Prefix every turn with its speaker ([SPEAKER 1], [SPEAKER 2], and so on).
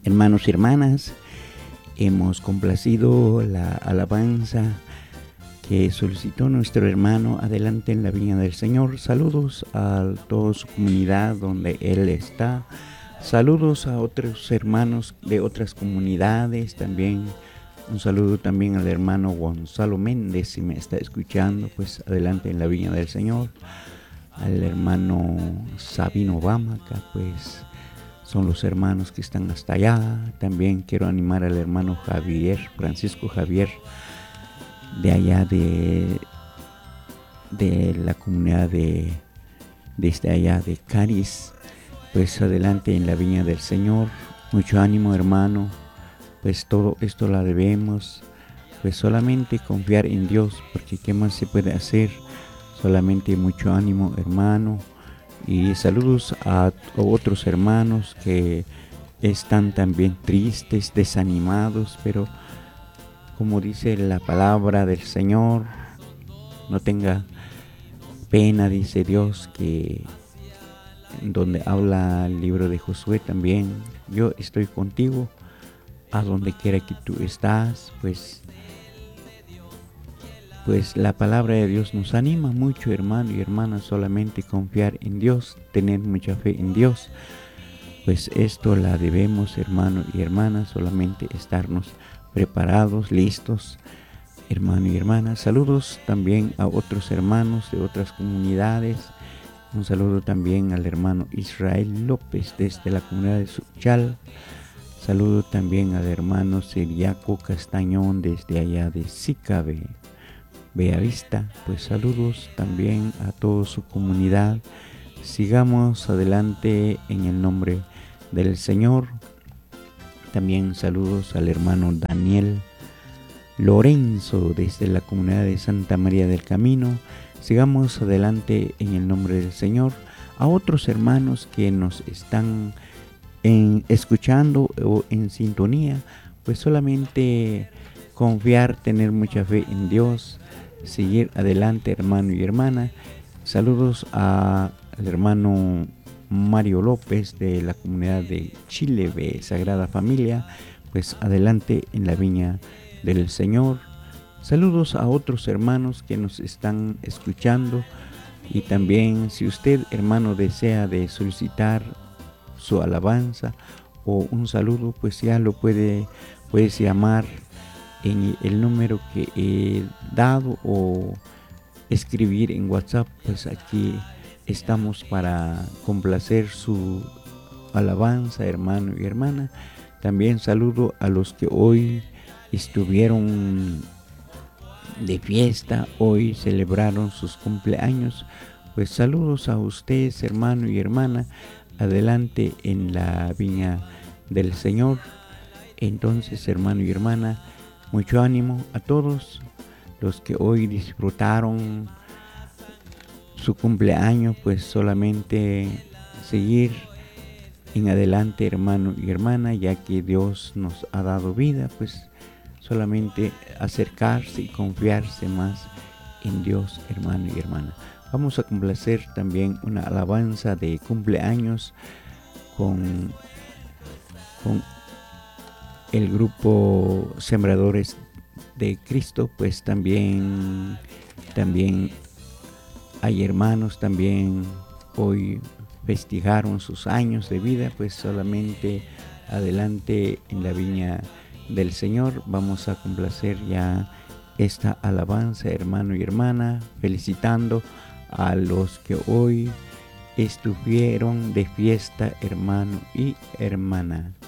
[SPEAKER 1] Hermanos y hermanas, hemos complacido la alabanza que solicitó nuestro hermano adelante en la viña del Señor. Saludos a toda su comunidad donde él está. Saludos a otros hermanos de otras comunidades también. Un saludo también al hermano Gonzalo Méndez, si me está escuchando, pues adelante en la viña del Señor. Al hermano Sabino Bamaca, pues son los hermanos que están hasta allá. También quiero animar al hermano Javier, Francisco Javier, de allá de la comunidad desde allá de Cádiz, pues adelante en la viña del Señor. Mucho ánimo, hermano, pues todo esto la debemos, pues solamente confiar en Dios, porque ¿qué más se puede hacer? Solamente mucho ánimo, hermano. Y saludos a otros hermanos que están también tristes, desanimados, pero como dice la palabra del Señor, no tenga pena, dice Dios, que donde habla el libro de Josué también, yo estoy contigo a donde quiera que tú estás, pues la palabra de Dios nos anima mucho, hermano y hermana, solamente confiar en Dios, tener mucha fe en Dios. Pues esto la debemos, hermano y hermana, solamente estarnos preparados, listos, hermano y hermana. Saludos también a otros hermanos de otras comunidades. Un saludo también al hermano Israel López desde la comunidad de Suchal. Saludo también al hermano Siriaco Castañón desde allá de Sicabe, Bellavista. Pues saludos también a toda su comunidad. Sigamos adelante en el nombre del Señor. También saludos al hermano Daniel Lorenzo desde la comunidad de Santa María del Camino. Sigamos adelante en el nombre del Señor. A otros hermanos que nos están escuchando o en sintonía, pues solamente confiar, tener mucha fe en Dios, seguir adelante, hermano y hermana. Saludos al hermano Mario López de la comunidad de Chile de Sagrada Familia, pues adelante en la viña del Señor. Saludos a otros hermanos que nos están escuchando, y también si usted, hermano, desea de solicitar su alabanza o un saludo, pues ya lo puedes llamar en el número que he dado o escribir en WhatsApp. Pues aquí estamos para complacer su alabanza, hermano y hermana. También saludo a los que hoy estuvieron de fiesta, hoy celebraron sus cumpleaños. Pues saludos a ustedes, hermano y hermana, adelante en la viña del Señor. Entonces, hermano y hermana, mucho ánimo a todos los que hoy disfrutaron su cumpleaños, pues solamente seguir en adelante, hermano y hermana, ya que Dios nos ha dado vida, pues solamente acercarse y confiarse más en Dios, hermano y hermana. Vamos a complacer también una alabanza de cumpleaños con el grupo Sembradores de Cristo. Pues también hay hermanos también hoy festejaron sus años de vida, pues solamente adelante en la viña del Señor. Vamos a complacer ya esta alabanza, hermano y hermana, felicitando a los que hoy estuvieron de fiesta, hermano y hermana.